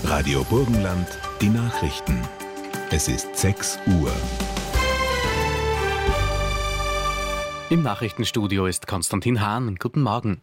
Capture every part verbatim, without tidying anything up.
Radio Burgenland, die Nachrichten. Es ist sechs Uhr. Im Nachrichtenstudio ist Konstantin Hahn. Guten Morgen.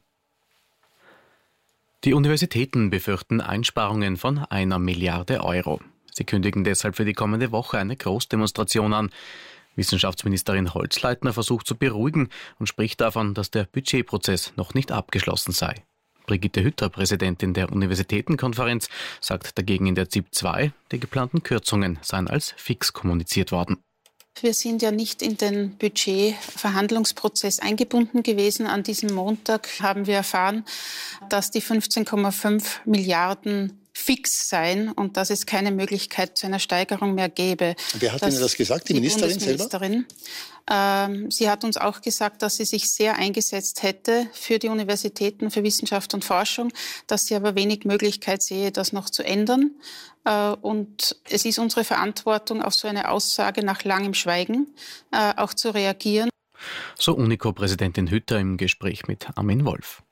Die Universitäten befürchten Einsparungen von einer Milliarde Euro. Sie kündigen deshalb für die kommende Woche eine Großdemonstration an. Wissenschaftsministerin Holzleitner versucht zu beruhigen und spricht davon, dass der Budgetprozess noch nicht abgeschlossen sei. Brigitte Hütter, Präsidentin der Universitätenkonferenz, sagt dagegen in der Z I P zwei, die geplanten Kürzungen seien als fix kommuniziert worden. Wir sind ja nicht in den Budgetverhandlungsprozess eingebunden gewesen. An diesem Montag haben wir erfahren, dass die fünfzehn Komma fünf Milliarden fix seien und dass es keine Möglichkeit zu einer Steigerung mehr gäbe. Wer hat Ihnen das gesagt? Die, die Ministerin Bundesministerin selber? Ähm, sie hat uns auch gesagt, dass sie sich sehr eingesetzt hätte für die Universitäten, für Wissenschaft und Forschung, dass sie aber wenig Möglichkeit sehe, das noch zu ändern. Äh, und es ist unsere Verantwortung, auf so eine Aussage nach langem Schweigen äh, auch zu reagieren. So Unico-Präsidentin Hütter im Gespräch mit Armin Wolf.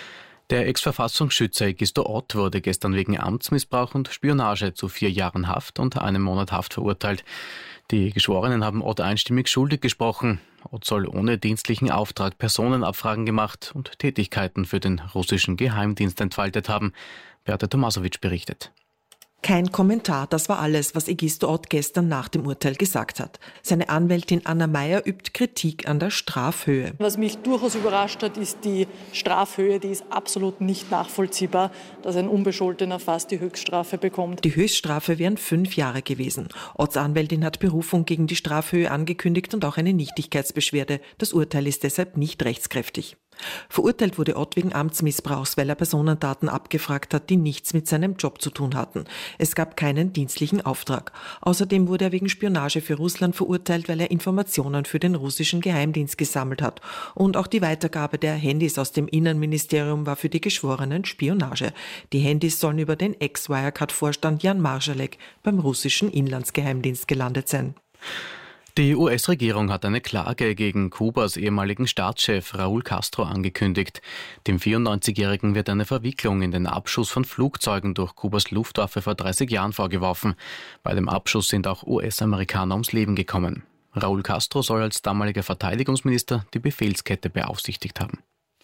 Der Ex-Verfassungsschützer Egisto Ott wurde gestern wegen Amtsmissbrauch und Spionage zu vier Jahren Haft und einem Monat Haft verurteilt. Die Geschworenen haben Ott einstimmig schuldig gesprochen. Ott soll ohne dienstlichen Auftrag Personenabfragen gemacht und Tätigkeiten für den russischen Geheimdienst entfaltet haben. Beate Tomasowitsch berichtet. Kein Kommentar, das war alles, was Egisto Ott gestern nach dem Urteil gesagt hat. Seine Anwältin Anna Meyer übt Kritik an der Strafhöhe. Was mich durchaus überrascht hat, ist die Strafhöhe. Die ist absolut nicht nachvollziehbar, dass ein Unbescholtener fast die Höchststrafe bekommt. Die Höchststrafe wären fünf Jahre gewesen. Otts Anwältin hat Berufung gegen die Strafhöhe angekündigt und auch eine Nichtigkeitsbeschwerde. Das Urteil ist deshalb nicht rechtskräftig. Verurteilt wurde Ott wegen Amtsmissbrauchs, weil er Personendaten abgefragt hat, die nichts mit seinem Job zu tun hatten. Es gab keinen dienstlichen Auftrag. Außerdem wurde er wegen Spionage für Russland verurteilt, weil er Informationen für den russischen Geheimdienst gesammelt hat. Und auch die Weitergabe der Handys aus dem Innenministerium war für die Geschworenen Spionage. Die Handys sollen über den Ex-Wirecard-Vorstand Jan Marschalek beim russischen Inlandsgeheimdienst gelandet sein. Die U S-Regierung hat eine Klage gegen Kubas ehemaligen Staatschef Raúl Castro angekündigt. Dem vierundneunzigjährigen wird eine Verwicklung in den Abschuss von Flugzeugen durch Kubas Luftwaffe vor dreißig Jahren vorgeworfen. Bei dem Abschuss sind auch U S-Amerikaner ums Leben gekommen. Raúl Castro soll als damaliger Verteidigungsminister die Befehlskette beaufsichtigt haben.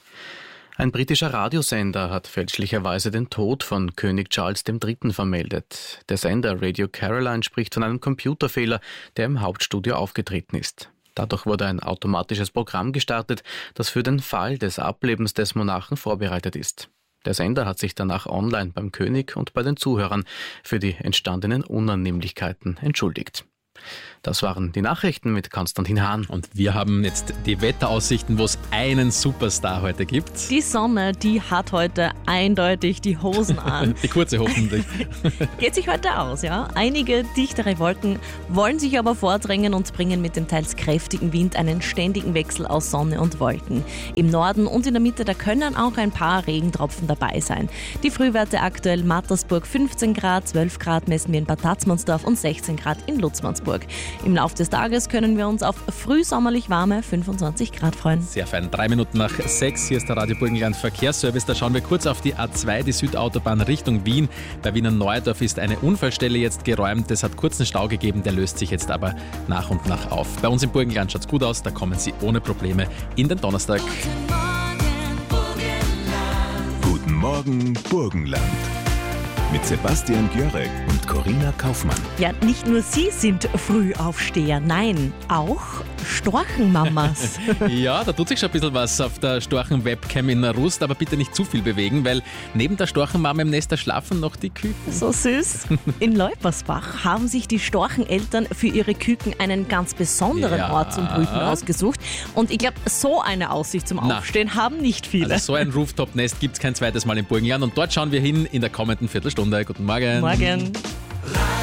Ein britischer Radiosender hat fälschlicherweise den Tod von König Charles der Dritte vermeldet. Der Sender Radio Caroline spricht von einem Computerfehler, der im Hauptstudio aufgetreten ist. Dadurch wurde ein automatisches Programm gestartet, das für den Fall des Ablebens des Monarchen vorbereitet ist. Der Sender hat sich danach online beim König und bei den Zuhörern für die entstandenen Unannehmlichkeiten entschuldigt. Das waren die Nachrichten mit Konstantin Hahn. Und wir haben jetzt die Wetteraussichten, wo es einen Superstar heute gibt. Die Sonne, die hat heute eindeutig die Hosen an. Die kurze hoffentlich. Geht sich heute aus, ja. Einige dichtere Wolken wollen sich aber vordrängen und bringen mit dem teils kräftigen Wind einen ständigen Wechsel aus Sonne und Wolken. Im Norden und in der Mitte, da können auch ein paar Regentropfen dabei sein. Die Frühwerte aktuell Mattersburg fünfzehn Grad, zwölf Grad messen wir in Bad Tatzmannsdorf und sechzehn Grad in Lutzmannsburg. Im Laufe des Tages können wir uns auf frühsommerlich warme fünfundzwanzig Grad freuen. Sehr fein. Drei Minuten nach sechs. Hier ist der Radio Burgenland Verkehrsservice. Da schauen wir kurz auf die A zwei, die Südautobahn Richtung Wien. Bei Wiener Neudorf ist eine Unfallstelle jetzt geräumt. Es hat kurzen Stau gegeben, der löst sich jetzt aber nach und nach auf. Bei uns im Burgenland schaut es gut aus. Da kommen Sie ohne Probleme in den Donnerstag. Guten Morgen, Burgenland. Mit Sebastian Gjörek und Corinna Kaufmann. Ja, nicht nur Sie sind Frühaufsteher, nein, auch Storchenmamas. Ja, da tut sich schon ein bisschen was auf der Storchen-Webcam in Rust, aber bitte nicht zu viel bewegen, weil neben der Storchenmama im Nest da schlafen noch die Küken. So süß. In Leupersbach haben sich die Storcheneltern für ihre Küken einen ganz besonderen Ja. Ort zum Brüten ausgesucht. Und ich glaube, so eine Aussicht zum Na. Aufstehen haben nicht viele. Also so ein Rooftop-Nest gibt es kein zweites Mal im Burgenland und dort schauen wir hin in der kommenden Viertelstunde. Guten Morgen. Morgen.